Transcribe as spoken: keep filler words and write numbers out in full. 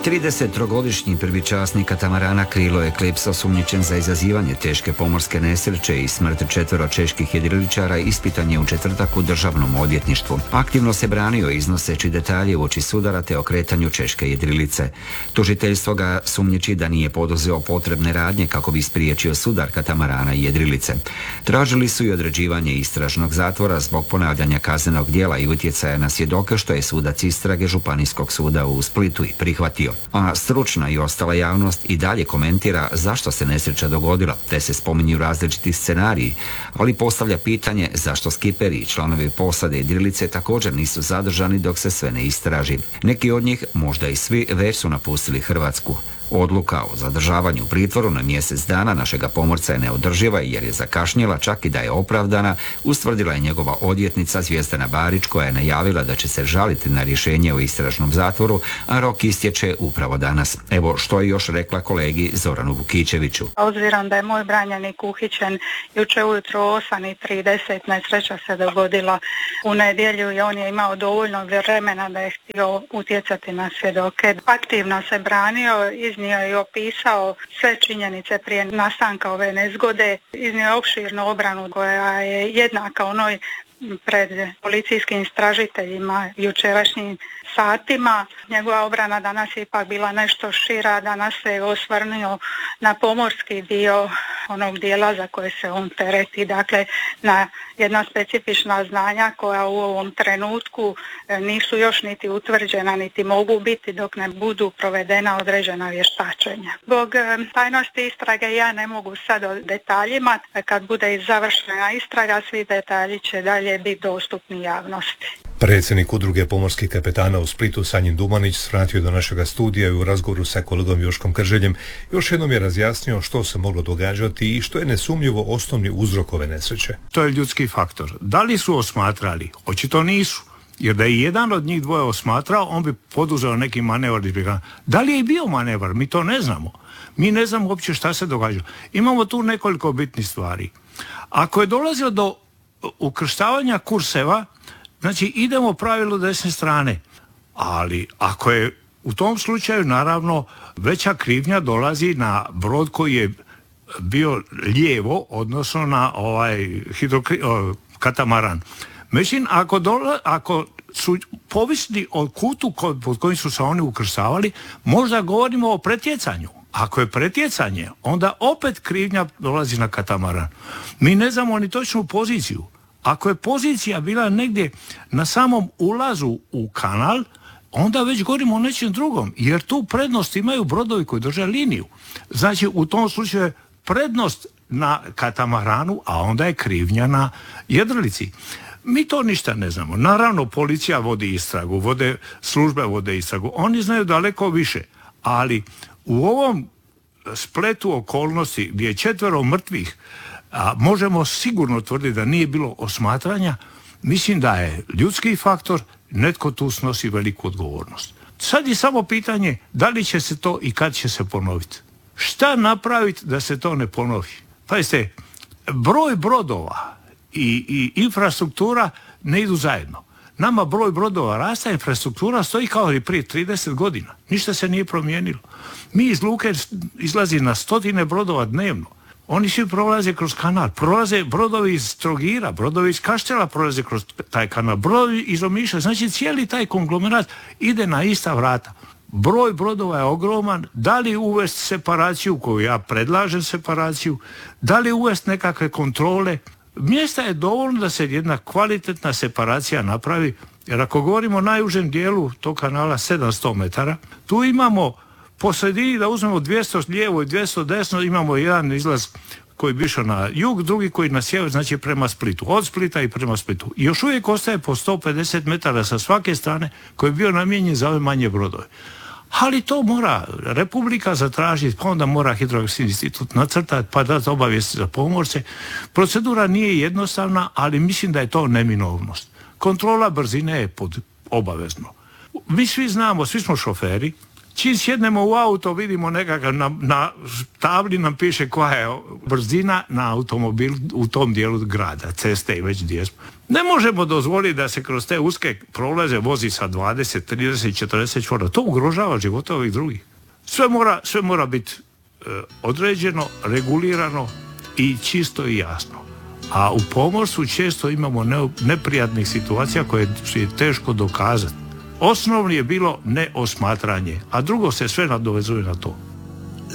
tridesettrogodišnji prvi časnik katamarana Krilo Eclipse, osumnjičen za izazivanje teške pomorske nesreće i smrt četvero čeških jedriličara, ispitan je u četvrtak u državnom odvjetništvu. Aktivno se branio iznoseći detalje uoči sudara te o kretanju češke jedrilice. Tužiteljstvo ga sumnjiči da nije poduzeo potrebne radnje kako bi spriječio sudar katamarana i jedrilice. Tražili su i određivanje istražnog zatvora zbog ponavljanja kaznenog djela i utjecaja na svjedoke, što je sudac istrage Županijskog suda u Splitu i prihvatio. A stručna i ostala javnost i dalje komentira zašto se nesreća dogodila, te se spominju različiti scenariji, ali postavlja pitanje zašto skiperi i članovi posade jedrilice također nisu zadržani dok se sve ne istraži. Neki od njih, možda i svi, već su napustili Hrvatsku. Odluka o zadržavanju u pritvoru na mjesec dana našega pomorca je neodrživa jer je zakašnjela, čak i da je opravdana, ustvrdila je njegova odvjetnica Zvijezdana Barić, koja je najavila da će se žaliti na rješenje o istražnom zatvoru, a rok istječe upravo danas. Evo što je još rekla kolegi Zoranu Vukićeviću. Obzirom da je moj branjenik uhićen jučer ujutro u osam i trideset, nesreća se dogodila u nedjelju i on je imao dovoljno vremena da je htio utjecati na svjedoke. Aktivno se branio, iz iznio je opisao sve činjenice prije nastanka ove nezgode, iznio je opširnu obranu koja je jednaka onoj pred policijskim istražiteljima jučerašnjim satima. Njegova obrana danas je ipak bila nešto šira, danas se osvrnuo na pomorski dio onog dijela za koje se on tereti, dakle na jedna specifična znanja koja u ovom trenutku nisu još niti utvrđena, niti mogu biti dok ne budu provedena određena vještačenja. Zbog tajnosti istrage ja ne mogu sad o detaljima, kad bude završena istraga svi detalji će dalje biti dostupni javnosti. Predsjednik udruge pomorskih kapetana u Splitu Sanjin Dumanić svratio do našega studija i u razgovoru sa kolegom Joškom Krželjem još jednom je razjasnio što se moglo događati i što je nesumnjivo osnovni uzrok ove nesreće. To je ljudski faktor. Da li su osmatrali? Očito nisu. Jer da je jedan od njih dvoje osmatrao, on bi poduzeo neki manevar. Da li je i bio manevar? Mi to ne znamo. Mi ne znamo uopće šta se događa. Imamo tu nekoliko bitnih stvari. Ako je dolazilo do ukrštavanja kurseva, znači idemo pravilu desne strane, ali ako je u tom slučaju naravno veća krivnja dolazi na brod koji je bio lijevo, odnosno na ovaj hidrokri, o, katamaran. Međutim, ako, dola, ako su povisni od kutu kod, pod kojim su se oni ukrštavali, možda govorimo o pretjecanju. Ako je pretjecanje, onda opet krivnja dolazi na katamaran. Mi ne znamo ni točnu poziciju. Ako je pozicija bila negdje na samom ulazu u kanal, onda već govorimo o nečem drugom, jer tu prednost imaju brodovi koji drže liniju. Znači, u tom slučaju je prednost na katamaranu, a onda je krivnja na jedrilici. Mi to ništa ne znamo. Naravno, policija vodi istragu, vode, službe vode istragu. Oni znaju daleko više, ali u ovom spletu okolnosti gdje je četvero mrtvih, a možemo sigurno tvrditi da nije bilo osmatranja, mislim da je ljudski faktor, netko tu snosi veliku odgovornost. Sad je samo pitanje da li će se to i kad će se ponoviti. Šta napraviti da se to ne ponovi? Pazite, broj brodova i, i infrastruktura ne idu zajedno. Nama broj brodova rasta, infrastruktura stoji kao i prije trideset godina. Ništa se nije promijenilo. Mi iz luke izlazi na stotine brodova dnevno. Oni svi prolaze kroz kanal, prolaze brodovi iz Trogira, brodovi iz Kaštela prolaze kroz taj kanal, brodovi iz Omiša, znači cijeli taj konglomerat ide na ista vrata. Broj brodova je ogroman, da li uvesti separaciju, koju ja predlažem separaciju, da li uvesti nekakve kontrole. Mjesta je dovoljno da se jedna kvalitetna separacija napravi, jer ako govorimo o najužem dijelu tog kanala sedamsto metara, tu imamo po sredini da uzmemo dvjesto lijevo i dvjesto desno, imamo jedan izlaz koji bi išao na jug, drugi koji na sjever, znači prema Splitu, od Splita i prema Splitu. I još uvijek ostaje po sto pedeset metara sa svake strane koji je bio namijenjen za ove manje brodove. Ali to mora Republika zatražiti, pa onda mora Hidrografski institut nacrtati, pa dati obavijesti za pomorce. Procedura nije jednostavna, ali mislim da je to neminovnost. Kontrola brzine je pod obavezno. Mi svi znamo, svi smo šoferi, Čim sjednemo u auto, vidimo nekakav, na, na tabli nam piše koja je brzina na automobil u tom dijelu grada, ceste i već gdje smo. Ne možemo dozvoliti da se kroz te uske prolaze vozi sa dvadeset, trideset, četrdeset čvora. To ugrožava života ovih drugih. Sve mora, sve mora biti e, određeno, regulirano i čisto i jasno. A u pomorstvu često imamo ne, neprijatnih situacija koje je teško dokazati. Osnovni je bilo neosmatranje, a drugo se sve nadovezuje na to.